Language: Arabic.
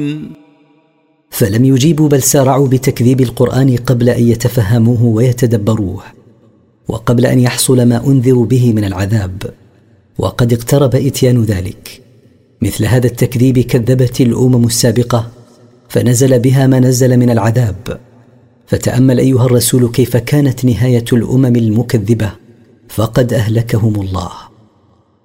فلم يجيبوا بل سارعوا بتكذيب القرآن قبل أن يتفهموه ويتدبروه، وقبل أن يحصل ما أنذروا به من العذاب، وقد اقترب إتيان ذلك. مثل هذا التكذيب كذبت الأمم السابقة فنزل بها ما نزل من العذاب. فتأمل أيها الرسول كيف كانت نهاية الأمم المكذبة، فقد أهلكهم الله.